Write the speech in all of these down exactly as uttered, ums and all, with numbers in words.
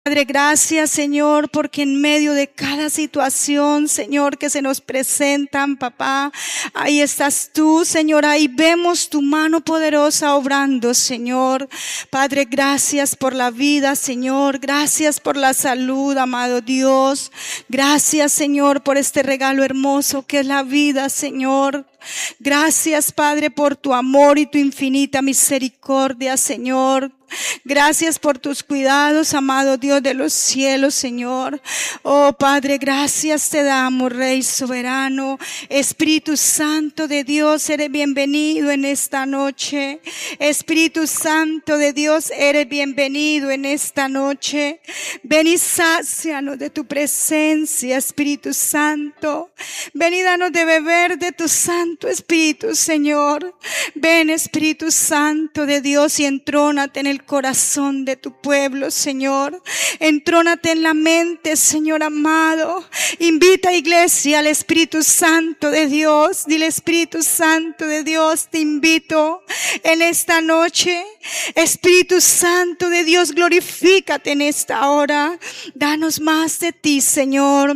Padre, gracias, Señor, porque en medio de cada situación, Señor, que se nos presentan, papá, ahí estás tú, Señor, ahí vemos tu mano poderosa obrando, Señor. Padre, gracias por la vida, Señor, gracias por la salud, amado Dios. Gracias, Señor, por este regalo hermoso que es la vida, Señor. Gracias, Padre, por tu amor y tu infinita misericordia, Señor. Gracias por tus cuidados, amado Dios de los cielos, Señor. Oh Padre, gracias te damos, Rey soberano. Espíritu Santo de Dios, eres bienvenido en esta noche. Espíritu Santo de Dios, eres bienvenido en esta noche. Ven y sácianos de tu presencia, Espíritu Santo. Ven y danos de beber de tu Santo Espíritu, Señor. Ven, Espíritu Santo de Dios, y entrónate en el corazón de tu pueblo, Señor. Entrónate en la mente, Señor amado. Invita, iglesia, al Espíritu Santo de Dios. Dile: Espíritu Santo de Dios, te invito en esta noche. Espíritu Santo de Dios, glorifícate en esta hora. Danos más de ti, Señor.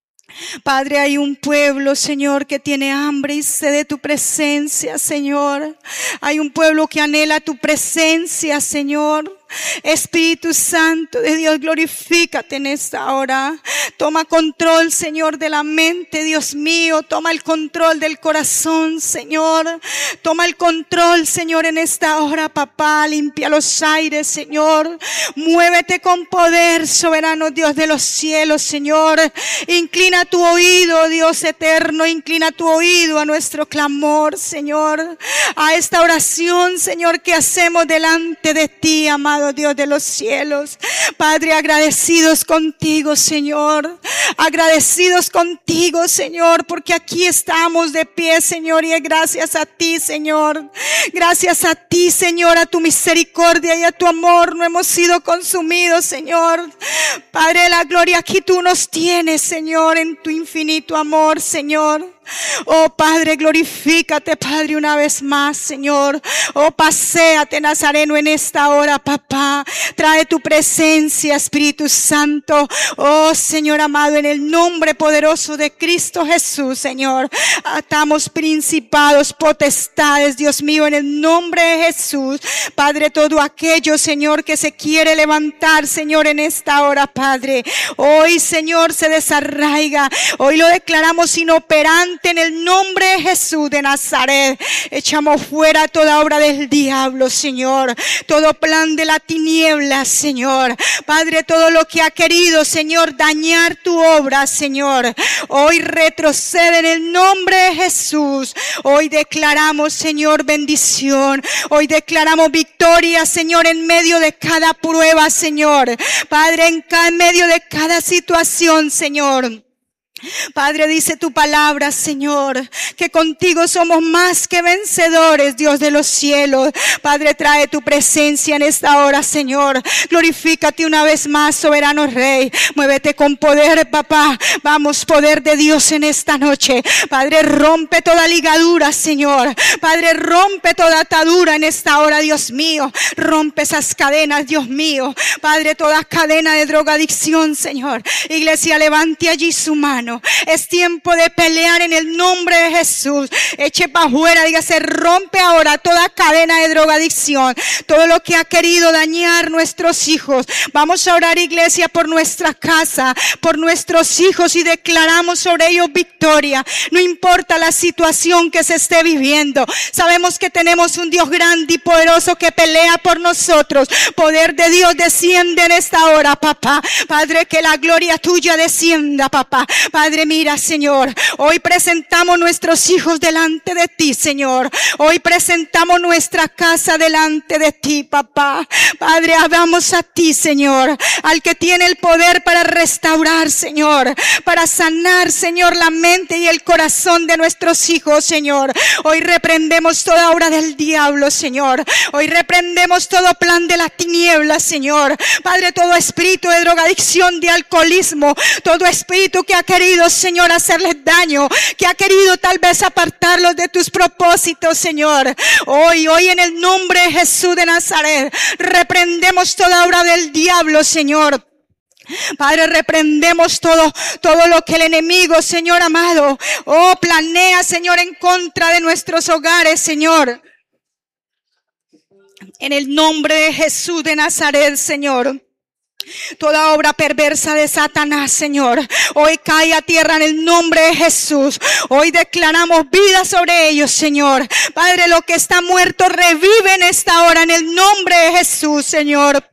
Padre, hay un pueblo, Señor, que tiene hambre y sed de tu presencia, Señor. Hay un pueblo que anhela tu presencia, Señor. Espíritu Santo de Dios, glorifícate en esta hora. Toma control, Señor, de la mente, Dios mío. Toma el control del corazón, Señor. Toma el control, Señor, en esta hora, papá. Limpia los aires, Señor. Muévete con poder, soberano Dios de los cielos, Señor. Inclina tu oído, Dios eterno. Inclina tu oído a nuestro clamor, Señor. A esta oración, Señor, que hacemos delante de ti, amado Dios de los cielos. Padre, agradecidos contigo, Señor. Agradecidos contigo, Señor, porque aquí estamos de pie, Señor, y es gracias a ti, Señor. Gracias a ti, Señor, a tu misericordia y a tu amor no hemos sido consumidos, Señor. Padre de la gloria, aquí tú nos tienes, Señor, en tu infinito amor, Señor. Oh Padre, glorifícate, Padre, una vez más, Señor. Oh, paséate, Nazareno, en esta hora, papá. Trae tu presencia, Espíritu Santo. Oh Señor amado, en el nombre poderoso de Cristo Jesús, Señor. Atamos principados, potestades, Dios mío, en el nombre de Jesús. Padre, todo aquello, Señor, que se quiere levantar, Señor, en esta hora, Padre. Hoy, Señor, se desarraiga. Hoy lo declaramos inoperante en el nombre de Jesús de Nazaret. Echamos fuera toda obra del diablo, Señor. Todo plan de la tiniebla, Señor. Padre, todo lo que ha querido, Señor, dañar tu obra, Señor. Hoy retrocede en el nombre de Jesús. Hoy declaramos, Señor, bendición. Hoy declaramos victoria, Señor, en medio de cada prueba, Señor. Padre, en, cada, en medio de cada situación, Señor. Padre, dice tu palabra, Señor, que contigo somos más que vencedores, Dios de los cielos. Padre, trae tu presencia en esta hora, Señor. Glorifícate una vez más, soberano Rey. Muévete con poder, papá. Vamos, poder de Dios en esta noche. Padre, rompe toda ligadura, Señor. Padre, rompe toda atadura en esta hora, Dios mío. Rompe esas cadenas, Dios mío. Padre, toda cadena de drogadicción, Señor. Iglesia, levante allí su mano. Es tiempo de pelear en el nombre de Jesús. Eche para afuera, dígase: rompe ahora toda cadena de drogadicción, todo lo que ha querido dañar nuestros hijos. Vamos a orar, iglesia, por nuestra casa, por nuestros hijos, y declaramos sobre ellos victoria. No importa la situación que se esté viviendo, sabemos que tenemos un Dios grande y poderoso que pelea por nosotros. Poder de Dios desciende en esta hora, papá. Padre, que la gloria tuya descienda, papá. Padre, mira, Señor, hoy presentamos nuestros hijos delante de ti, Señor. Hoy presentamos nuestra casa delante de ti, papá. Padre, hablamos a ti, Señor, al que tiene el poder para restaurar, Señor, para sanar, Señor, la mente y el corazón de nuestros hijos, Señor. Hoy reprendemos toda obra del diablo, Señor. Hoy reprendemos todo plan de la tiniebla, Señor. Padre, todo espíritu de drogadicción, de alcoholismo, todo espíritu que ha querido, Señor, hacerles daño, que ha querido tal vez apartarlos de tus propósitos, Señor. Hoy, hoy en el nombre de Jesús de Nazaret, reprendemos toda obra del diablo, Señor. Padre, reprendemos todo, todo lo que el enemigo, Señor amado, oh, planea, Señor, en contra de nuestros hogares, Señor. En el nombre de Jesús de Nazaret, Señor. Toda obra perversa de Satanás, Señor, hoy cae a tierra en el nombre de Jesús. Hoy declaramos vida sobre ellos, Señor. Padre, lo que está muerto revive en esta hora en el nombre de Jesús, Señor.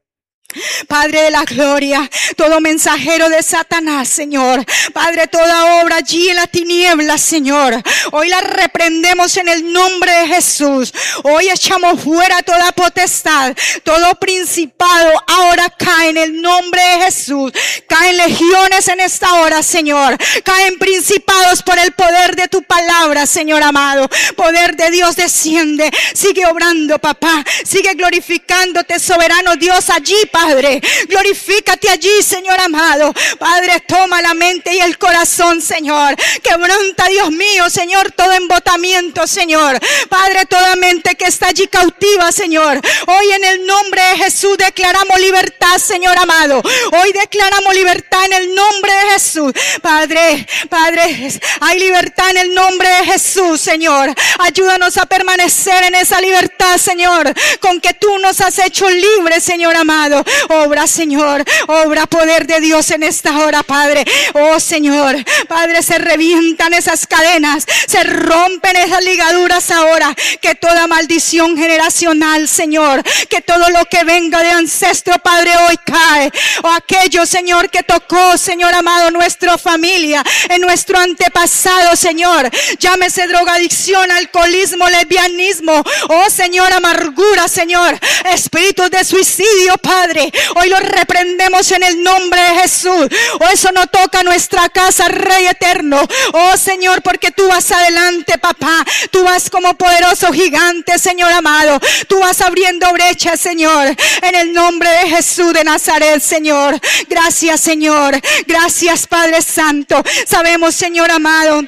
Padre de la gloria, todo mensajero de Satanás, Señor, Padre, toda obra allí en la tiniebla, Señor, hoy la reprendemos en el nombre de Jesús. Hoy echamos fuera toda potestad, todo principado, ahora cae en el nombre de Jesús. Caen legiones en esta hora, Señor, caen principados por el poder de tu palabra, Señor amado. Poder de Dios desciende, sigue obrando, papá, sigue glorificándote, soberano Dios, allí, Padre, glorifícate allí, Señor amado. Padre, toma la mente y el corazón, Señor. Quebranta, Dios mío, Señor, todo embotamiento, Señor. Padre, toda mente que está allí cautiva, Señor. Hoy en el nombre de Jesús declaramos libertad, Señor amado. Hoy declaramos libertad en el nombre de Jesús. Padre, Padre, hay libertad en el nombre de Jesús, Señor. Ayúdanos a permanecer en esa libertad, Señor, con que tú nos has hecho libres, Señor amado. Obra, Señor, obra poder de Dios en esta hora, Padre. Oh, Señor, Padre, se revientan esas cadenas, se rompen esas ligaduras ahora. Que toda maldición generacional, Señor, que todo lo que venga de ancestro, Padre, hoy cae. O aquello, Señor, que tocó, Señor amado, nuestra familia, en nuestro antepasado, Señor. Llámese drogadicción, alcoholismo, lesbianismo, oh, Señor, amargura, Señor, espíritus de suicidio, Padre. Hoy lo reprendemos en el nombre de Jesús. Oh, eso no toca nuestra casa, Rey eterno. Oh, Señor, porque tú vas adelante, papá. Tú vas como poderoso gigante, Señor amado. Tú vas abriendo brechas, Señor, en el nombre de Jesús de Nazaret, Señor. Gracias, Señor. Gracias, Padre Santo. Sabemos, Señor amado,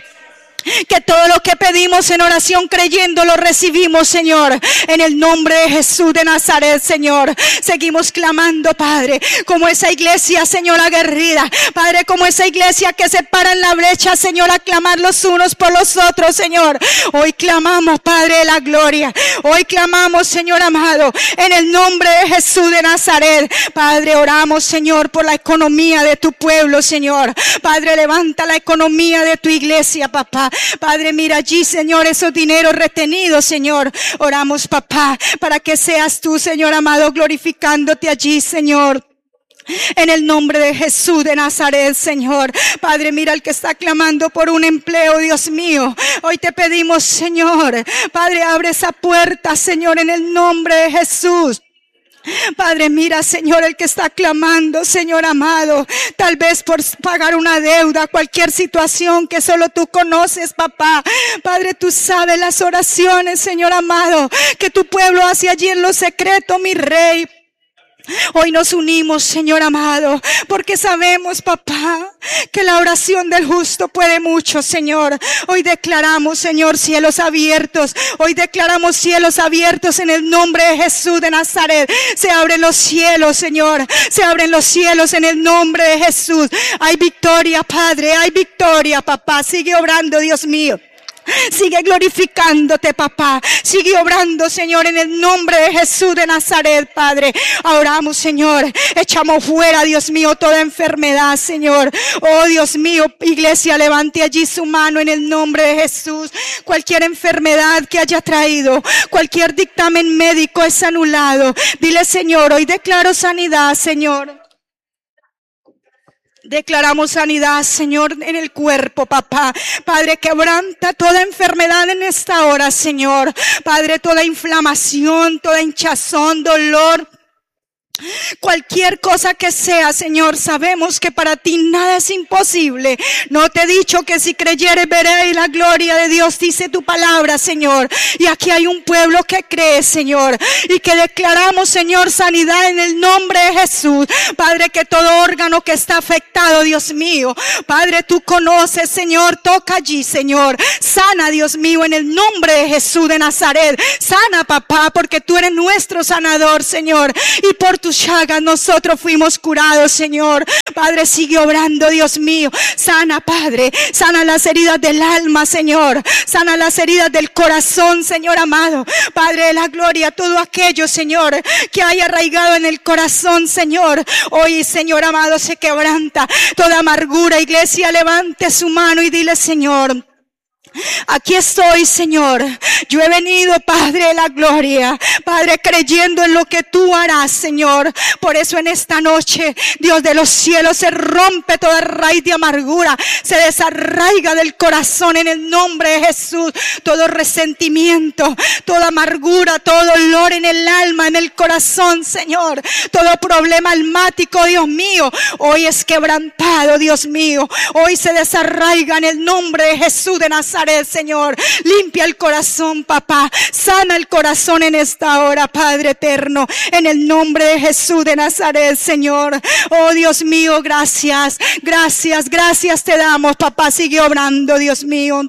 que todo lo que pedimos en oración creyendo lo recibimos, Señor, en el nombre de Jesús de Nazaret, Señor. Seguimos clamando, Padre, como esa iglesia, Señor, aguerrida, Padre, como esa iglesia que se para en la brecha, Señor, a clamar los unos por los otros, Señor. Hoy clamamos, Padre de la gloria, hoy clamamos, Señor amado, en el nombre de Jesús de Nazaret. Padre, oramos, Señor, por la economía de tu pueblo, Señor. Padre, levanta la economía de tu iglesia, papá. Padre, mira allí, Señor, esos dineros retenidos, Señor. Oramos, papá, para que seas tú, Señor amado, glorificándote allí, Señor. En el nombre de Jesús de Nazaret, Señor. Padre, mira al que está clamando por un empleo, Dios mío. Hoy te pedimos, Señor, Padre, abre esa puerta, Señor, en el nombre de Jesús. Padre, mira, Señor, el que está clamando, Señor amado, tal vez por pagar una deuda, cualquier situación que solo tú conoces, papá. Padre, tú sabes las oraciones, Señor amado, que tu pueblo hace allí en lo secreto, mi Rey. Hoy nos unimos, Señor amado, porque sabemos, papá, que la oración del justo puede mucho, Señor. Hoy declaramos, Señor, cielos abiertos. Hoy declaramos cielos abiertos en el nombre de Jesús de Nazaret. Se abren los cielos, Señor. Se abren los cielos en el nombre de Jesús. Hay victoria, Padre. Hay victoria, papá. Sigue obrando, Dios mío. Sigue glorificándote, papá. Sigue obrando, Señor, en el nombre de Jesús de Nazaret, Padre. Oramos, Señor. Echamos fuera, Dios mío, toda enfermedad, Señor. Oh, Dios mío, iglesia, levante allí su mano en el nombre de Jesús. Cualquier enfermedad que haya traído, cualquier dictamen médico es anulado. Dile, Señor, hoy declaro sanidad, Señor. Declaramos sanidad, Señor, en el cuerpo, papá. Padre, quebranta toda enfermedad en esta hora, Señor. Padre, toda inflamación, toda hinchazón, dolor. Cualquier cosa que sea, Señor, sabemos que para ti nada es imposible. No te he dicho que si creyeres veréis la gloria de Dios, dice tu palabra, Señor. Y aquí hay un pueblo que cree, Señor, y que declaramos, Señor, sanidad en el nombre de Jesús. Padre, que todo órgano que está afectado, Dios mío, Padre, tú conoces, Señor, toca allí, Señor. Sana, Dios mío, en el nombre de Jesús de Nazaret. Sana, papá, porque tú eres nuestro sanador, Señor, y por tu sus llagas nosotros fuimos curados, Señor. Padre, sigue obrando, Dios mío. Sana, Padre. Sana las heridas del alma, Señor. Sana las heridas del corazón, Señor amado. Padre de la gloria, todo aquello, Señor, que haya arraigado en el corazón, Señor. Hoy, Señor amado, se quebranta toda amargura. Iglesia, levante su mano y dile: Señor, aquí estoy, Señor. Yo he venido, Padre de la gloria, Padre, creyendo en lo que tú harás, Señor. Por eso en esta noche, Dios de los cielos, se rompe toda raíz de amargura, se desarraiga del corazón en el nombre de Jesús. Todo resentimiento, toda amargura, todo dolor en el alma, en el corazón, Señor. Todo problema almático, Dios mío, hoy es quebrantado, Dios mío. Hoy se desarraiga en el nombre de Jesús de Nazaret, Señor. Limpia el corazón, papá. Sana el corazón en esta hora, Padre eterno, en el nombre de Jesús de Nazaret, Señor. Oh Dios mío, gracias, gracias, gracias te damos, papá. Sigue obrando, Dios mío.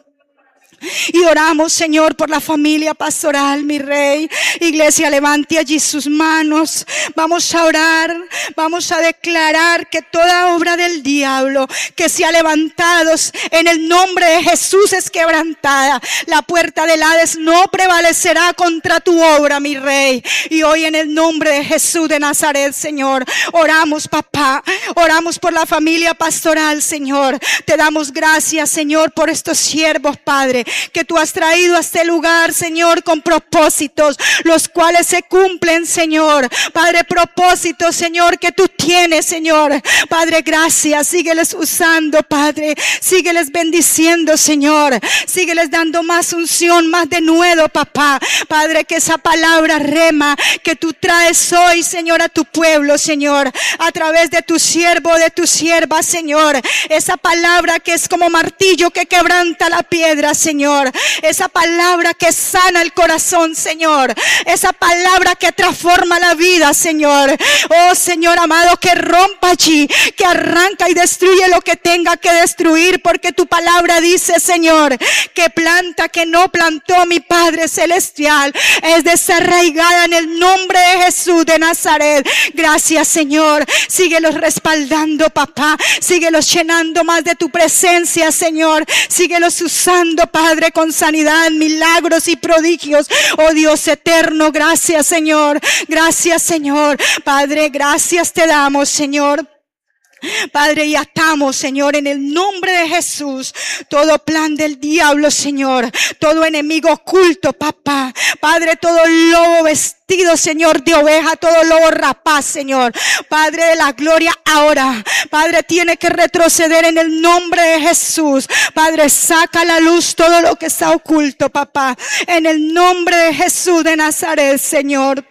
Y oramos, Señor, por la familia pastoral, mi Rey. Iglesia, levante allí sus manos. Vamos a orar, vamos a declarar que toda obra del diablo que se ha levantado en el nombre de Jesús es quebrantada. La puerta del Hades no prevalecerá contra tu obra, mi Rey. Y hoy en el nombre de Jesús de Nazaret, Señor, oramos, papá. Oramos por la familia pastoral, Señor. Te damos gracias, Señor, por estos siervos, Padre, que tú has traído a este lugar, Señor, con propósitos, los cuales se cumplen, Señor. Padre, propósitos, Señor, que tú tienes, Señor. Padre, gracias. Sígueles usando, Padre. Sígueles bendiciendo, Señor. Sígueles dando más unción, más denuedo, papá. Padre, que esa palabra rema que tú traes hoy, Señor, a tu pueblo, Señor, a través de tu siervo, de tu sierva, Señor. Esa palabra que es como martillo que quebranta la piedra, Señor. Esa palabra que sana el corazón, Señor. Esa palabra que transforma la vida, Señor. Oh, Señor amado, que rompa allí, que arranca y destruye lo que tenga que destruir, porque tu palabra dice, Señor, que planta que no plantó mi Padre Celestial es desarraigada en el nombre de Jesús de Nazaret. Gracias, Señor. Síguelos respaldando, papá. Síguelos llenando más de tu presencia, Señor. Síguelos usando, Padre, con sanidad, milagros y prodigios. Oh Dios eterno, gracias, Señor. Gracias, Señor. Padre, gracias te damos, Señor. Padre, y atamos, Señor, en el nombre de Jesús, todo plan del diablo, Señor, todo enemigo oculto, papá. Padre, todo lobo vestido, Señor, de oveja, todo lobo rapaz, Señor. Padre de la gloria, ahora, Padre, tiene que retroceder en el nombre de Jesús. Padre, saca a la luz todo lo que está oculto, papá, en el nombre de Jesús de Nazaret, Señor.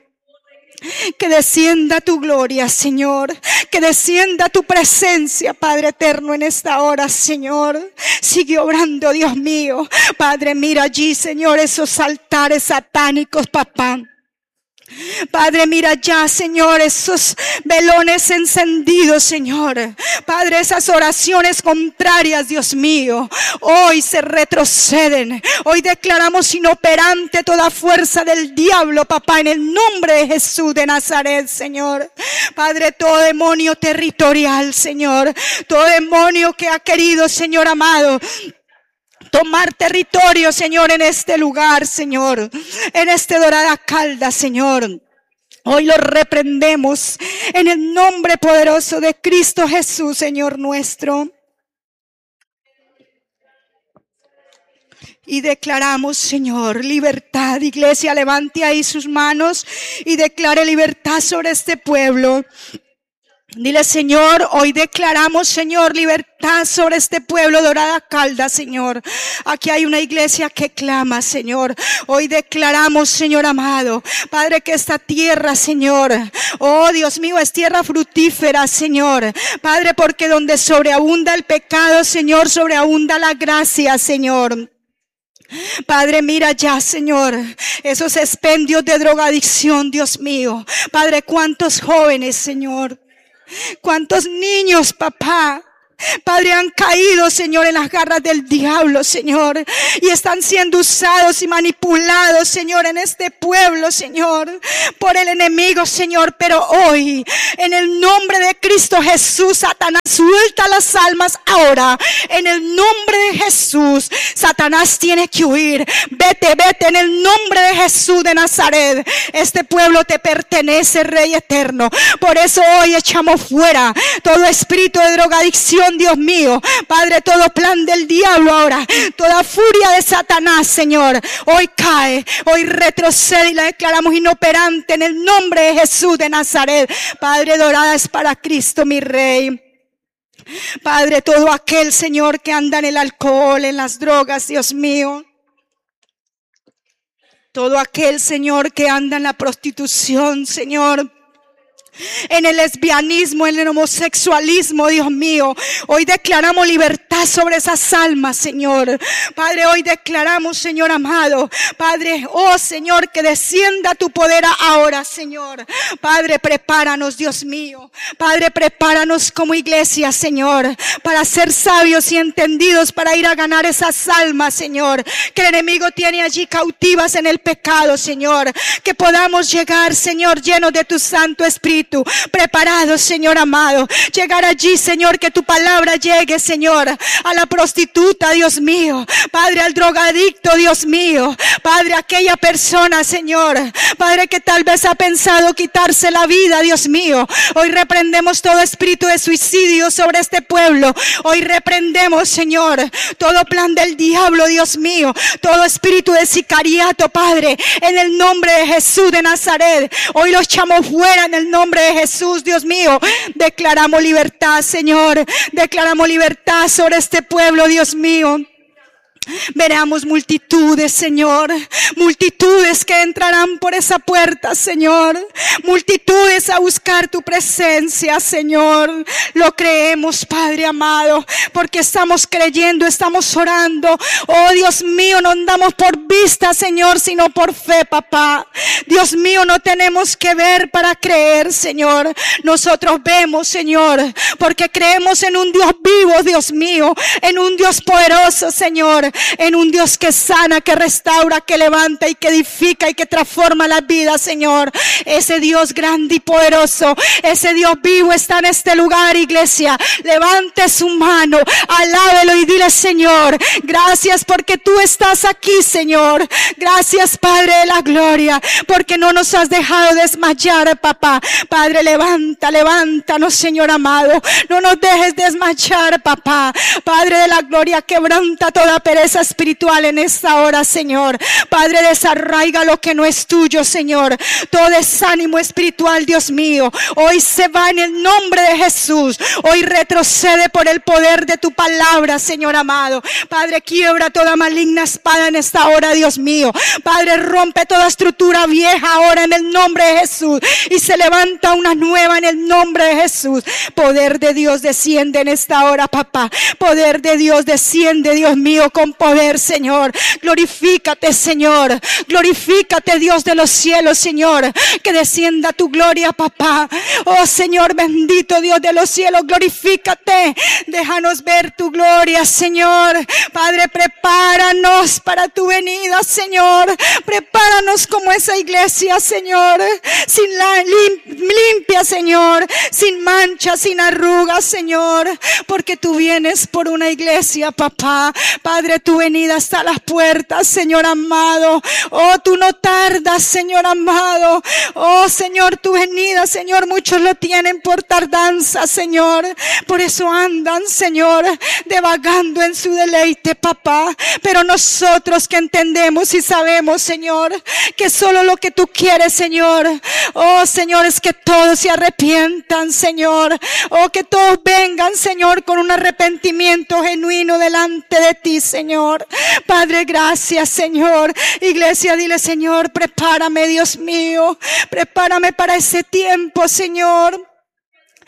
Que descienda tu gloria, Señor. Que descienda tu presencia, Padre eterno, en esta hora, Señor. Sigue obrando, Dios mío. Padre, mira allí, Señor, esos altares satánicos, papá. Padre, mira ya, Señor, esos velones encendidos, Señor. Padre, esas oraciones contrarias, Dios mío, hoy se retroceden. Hoy declaramos inoperante toda fuerza del diablo, papá, en el nombre de Jesús de Nazaret, Señor. Padre, todo demonio territorial, Señor, todo demonio que ha querido, Señor amado, tomar territorio, Señor, en este lugar, Señor, en este Dorada Calda, Señor. Hoy lo reprendemos en el nombre poderoso de Cristo Jesús, Señor nuestro. Y declaramos, Señor, libertad. Iglesia, levante ahí sus manos y declare libertad sobre este pueblo. Dile, Señor, hoy declaramos, Señor, libertad sobre este pueblo Dorada Calda, Señor. Aquí hay una iglesia que clama, Señor. Hoy declaramos, Señor amado, Padre, que esta tierra, Señor, oh Dios mío, es tierra fructífera, Señor. Padre, porque donde sobreabunda el pecado, Señor, sobreabunda la gracia, Señor. Padre, mira ya, Señor, esos expendios de drogadicción, Dios mío. Padre, cuántos jóvenes, Señor, cuántos niños, papá, Padre, han caído, Señor, en las garras del diablo, Señor, y están siendo usados y manipulados, Señor, en este pueblo, Señor, por el enemigo, Señor. Pero hoy, en el nombre de Cristo Jesús, Satanás, suelta las almas ahora. En el nombre de Jesús, Satanás tiene que huir. Vete, vete, en el nombre de Jesús de Nazaret. Este pueblo te pertenece, Rey eterno. Por eso hoy echamos fuera todo espíritu de drogadicción, Dios mío. Padre, todo plan del diablo ahora, toda furia de Satanás, Señor, hoy cae, hoy retrocede y la declaramos inoperante en el nombre de Jesús de Nazaret. Padre, dorada es para Cristo, mi Rey. Padre, todo aquel, Señor, que anda en el alcohol, en las drogas, Dios mío. Todo aquel, Señor, que anda en la prostitución, Señor, en el lesbianismo, en el homosexualismo, Dios mío. Hoy declaramos libertad sobre esas almas, Señor. Padre, hoy declaramos, Señor amado, Padre, oh Señor, que descienda tu poder ahora, Señor. Padre, prepáranos, Dios mío. Padre, prepáranos como iglesia, Señor, para ser sabios y entendidos, para ir a ganar esas almas, Señor, que el enemigo tiene allí cautivas en el pecado, Señor. Que podamos llegar, Señor, llenos de tu Santo Espíritu, preparados, Señor amado. Llegar allí, Señor, que tu palabra llegue, Señor, a la prostituta, Dios mío. Padre, al drogadicto, Dios mío. Padre, aquella persona, Señor, Padre, que tal vez ha pensado quitarse la vida, Dios mío. Hoy reprendemos todo espíritu de suicidio sobre este pueblo. Hoy reprendemos, Señor, todo plan del diablo, Dios mío. Todo espíritu de sicariato, Padre, en el nombre de Jesús de Nazaret. Hoy lo echamos fuera en el nombre de Jesús, Dios mío. Declaramos libertad, Señor. Declaramos libertad sobre este pueblo, Dios mío. Veremos multitudes, Señor, multitudes que entrarán por esa puerta, Señor, multitudes a buscar tu presencia, Señor. Lo creemos, Padre amado, porque estamos creyendo, estamos orando. Oh Dios mío, no andamos por vista, Señor, sino por fe, papá. Dios mío, no tenemos que ver para creer, Señor. Nosotros vemos, Señor, porque creemos en un Dios vivo, Dios mío, en un Dios poderoso, Señor, en un Dios que sana, que restaura, que levanta y que edifica y que transforma la vida, Señor. Ese Dios grande y poderoso, ese Dios vivo está en este lugar, iglesia. Levante su mano, alábelo y dile: Señor, gracias porque tú estás aquí, Señor. Gracias, Padre de la gloria, porque no nos has dejado desmayar, papá. Padre, levanta, levántanos, Señor amado. No nos dejes desmayar, papá. Padre de la gloria, quebranta toda pereza espiritual en esta hora, Señor. Padre, desarraiga lo que no es tuyo, Señor. Todo desánimo espiritual, Dios mío, hoy se va en el nombre de Jesús. Hoy retrocede por el poder de tu palabra, Señor amado. Padre, quiebra toda maligna espada en esta hora, Dios mío. Padre, rompe toda estructura vieja ahora en el nombre de Jesús, y se levanta una nueva en el nombre de Jesús. Poder de Dios desciende en esta hora, papá. Poder de Dios desciende, Dios mío, con poder, Señor. Glorifícate, Señor. Glorifícate, Dios de los cielos, Señor. Que descienda tu gloria, papá. Oh, Señor bendito, Dios de los cielos, glorifícate. Déjanos ver tu gloria, Señor. Padre, prepáranos para tu venida, Señor. Prepáranos como esa iglesia, Señor. Sin la lim, limpia, Señor. Sin mancha, sin arrugas, Señor. Porque tú vienes por una iglesia, papá. Padre, tu venida está a las puertas, Señor amado. Oh, tú no tardas, Señor amado. Oh, Señor, tu venida, Señor, muchos lo tienen por tardanza, Señor. Por eso andan, Señor, devagando en su deleite, papá. Pero nosotros que entendemos y sabemos, Señor, que solo lo que tú quieres, Señor, oh, Señor, es que todos se arrepientan, Señor. Oh, que todos vengan, Señor, con un arrepentimiento genuino delante de ti, Señor. Padre, gracias, Señor. Iglesia, dile: Señor, prepárame, Dios mío. Prepárame para ese tiempo, Señor.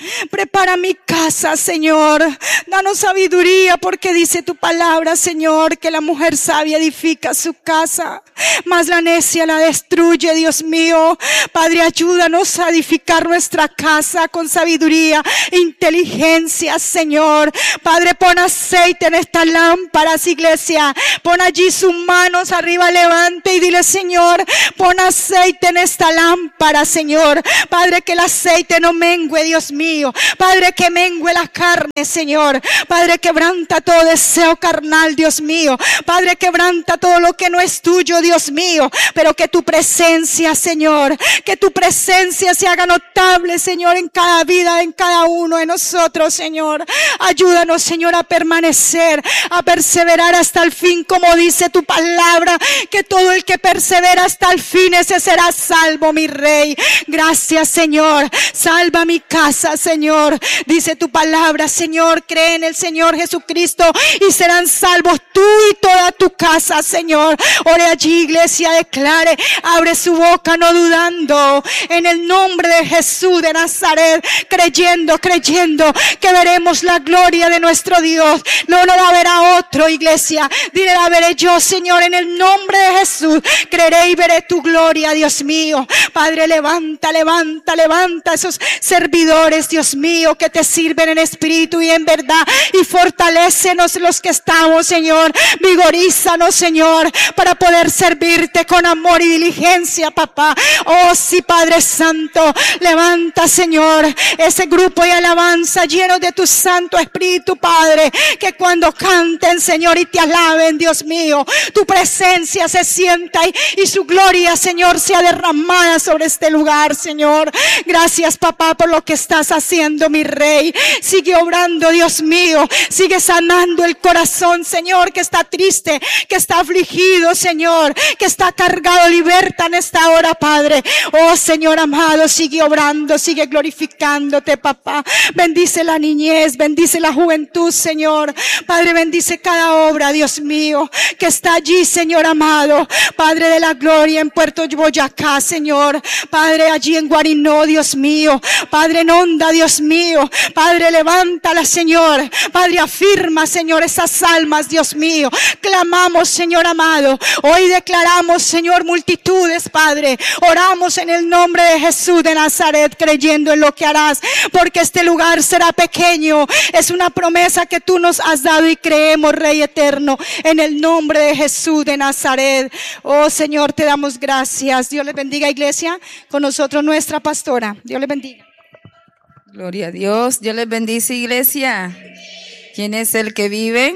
Prepara mi casa, Señor. Danos sabiduría, porque dice tu palabra, Señor, que la mujer sabia edifica su casa, mas la necia la destruye, Dios mío. Padre, ayúdanos a edificar nuestra casa con sabiduría, inteligencia, Señor. Padre, pon aceite en estas lámparas, iglesia. Pon allí sus manos arriba, levante y dile: Señor, pon aceite en esta lámpara, Señor. Padre, que el aceite no mengue, Dios mío. Padre, que mengue la carne, Señor. Padre, quebranta todo deseo carnal, Dios mío. Padre, quebranta todo lo que no es tuyo, Dios mío. Pero que tu presencia, Señor, que tu presencia se haga notable, Señor, en cada vida, en cada uno de nosotros, Señor. Ayúdanos, Señor, a permanecer, a perseverar hasta el fin, como dice tu palabra, que todo el que persevera hasta el fin, ese será salvo, mi Rey. Gracias, Señor. Salva mi casa, Señor. Dice tu palabra, Señor, cree en el Señor Jesucristo y serán salvos tú y toda tu casa, Señor. Ore allí, iglesia, declare, abre su boca no dudando, en el nombre de Jesús de Nazaret, creyendo, creyendo que veremos la gloria de nuestro Dios. No lo verá otro, iglesia. Dile: la veré yo, Señor, en el nombre de Jesús. Creeré y veré tu gloria, Dios mío. Padre, levanta, levanta, levanta esos servidores, Dios mío, que te sirven en espíritu y en verdad, y fortalécenos los que estamos, Señor. Vigorízanos, Señor, para poder servirte con amor y diligencia, papá. Oh sí, Padre Santo, levanta, Señor, ese grupo de alabanza lleno de tu Santo Espíritu, Padre, que cuando canten, Señor, y te alaben, Dios mío, tu presencia se sienta y, y su gloria, Señor, sea derramada sobre este lugar, Señor. Gracias, papá, por lo que estás haciendo, mi Rey. Sigue obrando, Dios mío. Sigue sanando el corazón, Señor, que está triste, que está afligido, Señor, que está cargado. Liberta en esta hora, Padre. Oh, Señor amado, sigue obrando, sigue glorificándote, papá. Bendice la niñez, bendice la juventud, Señor. Padre, bendice cada obra, Dios mío, que está allí, Señor amado. Padre de la gloria, en Puerto Boyacá, Señor. Padre, allí en Guarinó, Dios mío. Padre, en Onda, Dios mío. Padre, levántala, Señor. Padre, afirma, Señor, esas almas, Dios mío. Clamamos, Señor amado. Hoy declaramos, Señor, multitudes, Padre. Oramos en el nombre de Jesús de Nazaret, creyendo en lo que harás, porque este lugar será pequeño. Es una promesa que tú nos has dado y creemos, Rey eterno, en el nombre de Jesús de Nazaret. Oh, Señor, te damos gracias. Dios les bendiga, iglesia. Con nosotros nuestra pastora. Dios les bendiga. Gloria a Dios. Dios les bendice, iglesia. ¿Quién es el que vive?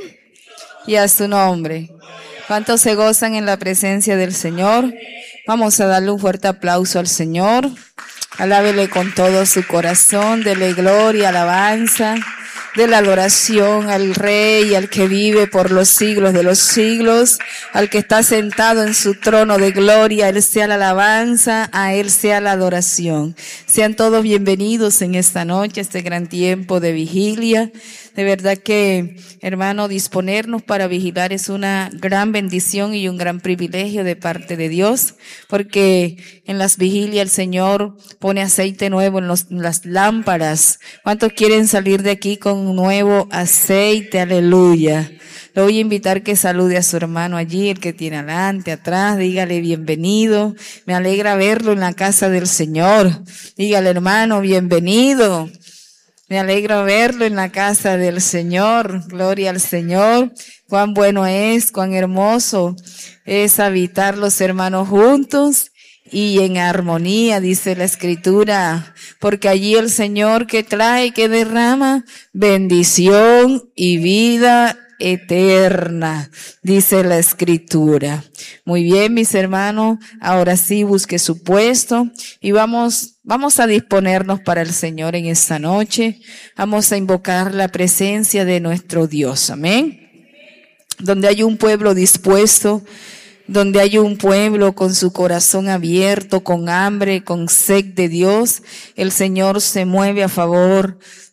Y a su nombre. ¿Cuántos se gozan en la presencia del Señor? Vamos a darle un fuerte aplauso al Señor. Alábele con todo su corazón. Dele gloria, alabanza. De la adoración al Rey, al que vive por los siglos de los siglos, al que está sentado en su trono de gloria. Él sea la alabanza, a Él sea la adoración. Sean todos bienvenidos en esta noche, este gran tiempo de vigilia. De verdad que, hermano, disponernos para vigilar es una gran bendición y un gran privilegio de parte de Dios, porque en las vigilias el Señor pone aceite nuevo en, los, en las lámparas. ¿Cuántos quieren salir de aquí con un nuevo aceite? Aleluya. Le voy a invitar que salude a su hermano allí, el que tiene adelante, atrás. Dígale: bienvenido. Me alegra verlo en la casa del Señor. Dígale: hermano, bienvenido. Me alegra verlo en la casa del Señor. Gloria al Señor. Cuán bueno es, cuán hermoso es habitar los hermanos juntos y en armonía, dice la Escritura. Porque allí el Señor que trae, que derrama bendición y vida eterna, dice la Escritura. Muy bien, mis hermanos, ahora sí busque su puesto y vamos Vamos a disponernos para el Señor en esta noche. Vamos a invocar la presencia de nuestro Dios. Amén. Donde hay un pueblo dispuesto, donde hay un pueblo con su corazón abierto, con hambre, con sed de Dios, el Señor se mueve a favor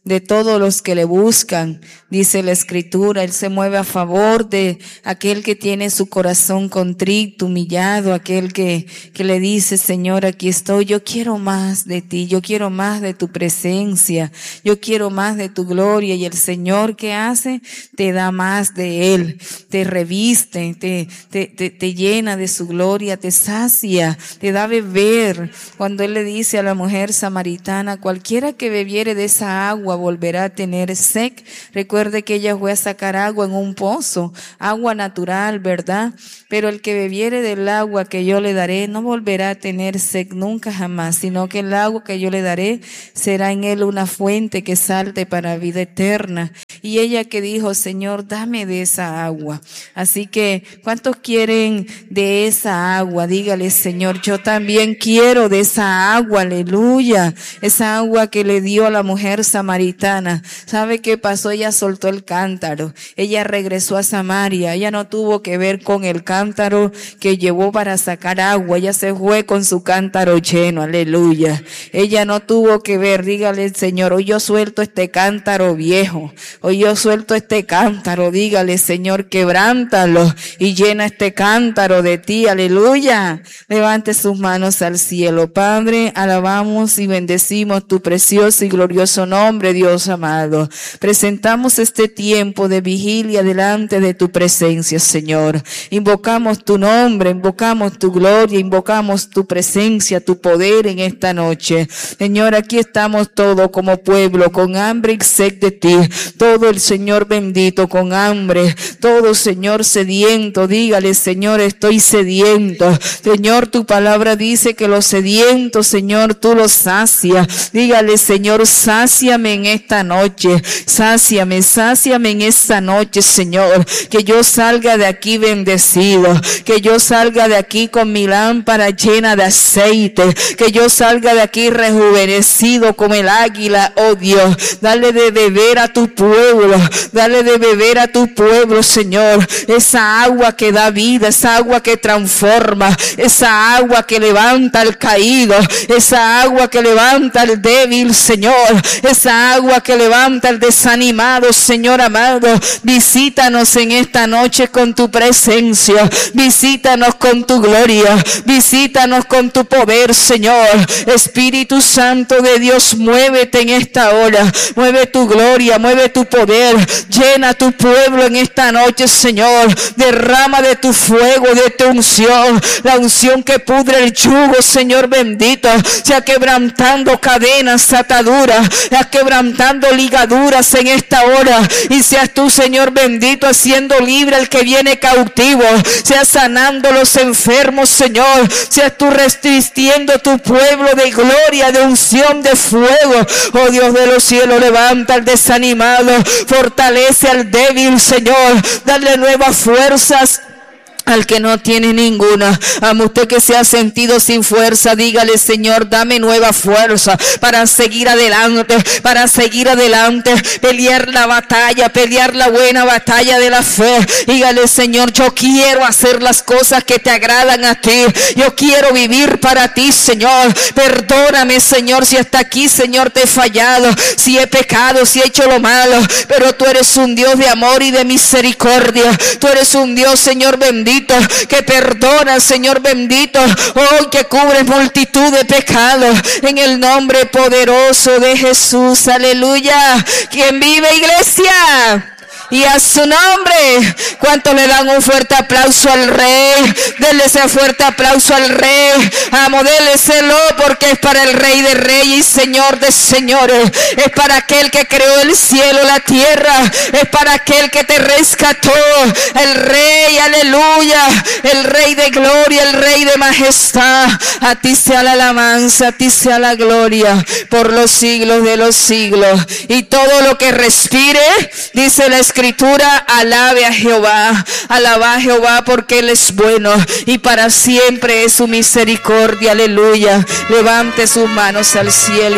de todos los que le buscan. Dice la Escritura, Él se mueve a favor de aquel que tiene su corazón contrito, humillado, aquel que, que le dice, Señor, aquí estoy, yo quiero más de ti, yo quiero más de tu presencia, yo quiero más de tu gloria. Y el Señor, ¿qué hace? Te da más de Él, te reviste, te, te, te, te llena de su gloria, te sacia, te da beber. Cuando Él le dice a la mujer samaritana, cualquiera que bebiere de esa agua volverá a tener sed. Recuerde que ella fue a sacar agua en un pozo, agua natural, ¿verdad? Pero el que bebiere del agua que yo le daré no volverá a tener sed nunca jamás, sino que el agua que yo le daré será en él una fuente que salte para vida eterna. Y ella que dijo, Señor, dame de esa agua. Así que, ¿cuántos quieren de esa agua? Dígale, Señor, yo también quiero de esa agua, aleluya. Esa agua que le dio a la mujer samaritana. ¿Sabe qué pasó? Ella soltó el cántaro. Ella regresó a Samaria. Ella no tuvo que ver con el cántaro que llevó para sacar agua. Ella se fue con su cántaro lleno, aleluya. Ella no tuvo que ver, dígale, Señor, hoy yo suelto este cántaro viejo. Hoy yo suelto este cántaro, dígale, Señor, quebrántalo y llena este cántaro de ti, aleluya. Levante sus manos al cielo. Padre, alabamos y bendecimos tu precioso y glorioso nombre, Dios amado. Presentamos este tiempo de vigilia delante de tu presencia, Señor. Invocamos tu nombre, invocamos tu gloria, invocamos tu presencia, tu poder en esta noche. Señor, aquí estamos todos como pueblo, con hambre y sed de ti. Todo el Señor bendito, con hambre. Todo, Señor, sediento. Dígale, Señor, estoy sediento. Señor, tu palabra dice que los sedientos, Señor, tú los sacias. Dígale, Señor, sáciame en esta noche. Sáciame, sáciame en esta noche, Señor. Que yo salga de aquí bendecido. Que yo salga de aquí con mi lámpara llena de aceite. Que yo salga de aquí rejuvenecido como el águila, oh Dios. Dale de beber a tu pueblo. Dale de beber a tu pueblo, Señor. Esa agua que da vida, esa agua que transforma, esa agua que levanta al caído, esa agua que levanta al débil, Señor. Esa agua que levanta al desanimado, Señor amado. Visítanos en esta noche con tu presencia. Visítanos con tu gloria. Visítanos con tu poder, Señor. Espíritu Santo de Dios, muévete en esta hora. Mueve tu gloria, mueve tu poder. Llena a tu pueblo en esta noche, Señor. Derrama de tu fuego, de tu unción. La unción que pudre el yugo, Señor bendito. Sea quebrantando cadenas, ataduras. Sea quebrantando ligaduras en esta hora. Y seas tú, Señor bendito, haciendo libre al que viene cautivo. Seas sanando los enfermos, Señor. Seas tú resistiendo tu pueblo de gloria, de unción, de fuego. Oh Dios de los cielos, levanta al desanimado. Fortalece al débil, Señor. Dale nuevas fuerzas al que no tiene ninguna. A usted que se ha sentido sin fuerza, dígale, Señor, dame nueva fuerza para seguir adelante, para seguir adelante, pelear la batalla, pelear la buena batalla de la fe. Dígale, Señor, yo quiero hacer las cosas que te agradan a ti. Yo quiero vivir para ti, Señor. Perdóname, Señor, si hasta aquí, Señor, te he fallado, si he pecado, si he hecho lo malo, pero tú eres un Dios de amor y de misericordia. Tú eres un Dios, Señor bendito, que perdona, Señor bendito, oh, que cubre multitud de pecados, en el nombre poderoso de Jesús, aleluya. ¿Quién vive, iglesia? Y a su nombre, ¿cuánto le dan un fuerte aplauso al Rey? Denle ese fuerte aplauso al Rey. Amo, déleselo, porque es para el Rey de Reyes y Señor de Señores. Es para aquel que creó el cielo, la tierra. Es para aquel que te rescató. El Rey, aleluya. El Rey de gloria, el Rey de majestad. A ti sea la alabanza, a ti sea la gloria por los siglos de los siglos. Y todo lo que respire, dice la Escritura, alabe a Jehová. Alaba a Jehová porque Él es bueno y para siempre es su misericordia, aleluya. Levante sus manos al cielo.